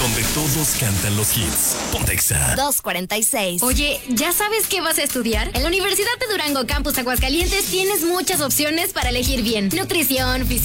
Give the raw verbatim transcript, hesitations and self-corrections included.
donde todos cantan los hits. Ponte Exa. dos cuarenta y seis. Oye, ¿ya sabes qué vas a estudiar? En la Universidad de Durango Campus Aguascalientes tienes muchas opciones para elegir bien. Nutrición, fisiología,